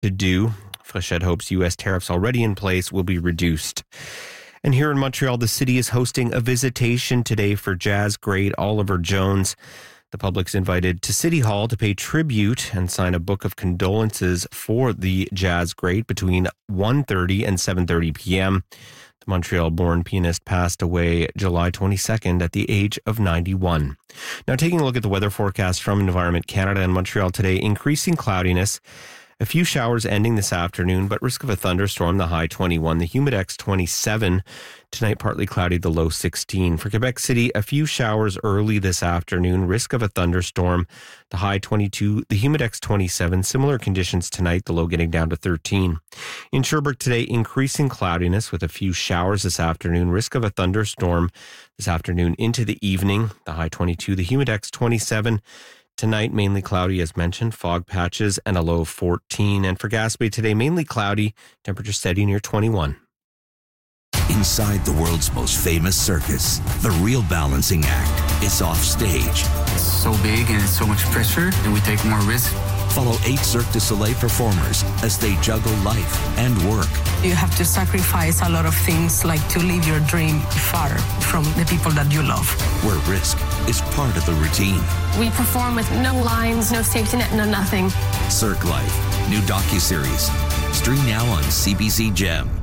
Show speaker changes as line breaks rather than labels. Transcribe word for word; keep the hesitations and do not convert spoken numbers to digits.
to do. Frechette hopes U S tariffs already in place will be reduced. And here in Montreal, the city is hosting a visitation today for jazz great Oliver Jones. The public's invited to City Hall to pay tribute and sign a book of condolences for the jazz great between one thirty and seven thirty p.m. The Montreal-born pianist passed away July twenty-second at the age of ninety-one. Now, taking a look at the weather forecast from Environment Canada and Montreal today, increasing cloudiness. A few showers ending this afternoon, but risk of a thunderstorm, the high twenty-one, the humidex twenty-seven. Tonight, partly cloudy, the low sixteen. For Quebec City, a few showers early this afternoon, risk of a thunderstorm, the high twenty-two, the humidex twenty-seven. Similar conditions tonight, the low getting down to thirteen. In Sherbrooke today, increasing cloudiness with a few showers this afternoon, risk of a thunderstorm this afternoon into the evening, the high twenty-two, the humidex twenty-seven. Tonight, mainly cloudy, as mentioned, fog patches and a low of fourteen. And for Gaspé today, mainly cloudy, temperature steady near twenty-one.
Inside the world's most famous circus, the real balancing act is off stage.
It's so big and it's so much pressure, and we take more risk.
Follow eight Cirque du Soleil performers as they juggle life and work.
You have to sacrifice a lot of things, like to leave your dream far from the people that you love.
Where risk is part of the routine.
We perform with no lines, no safety net, no nothing.
Cirque Life, new docuseries. Stream now on C B C Gem.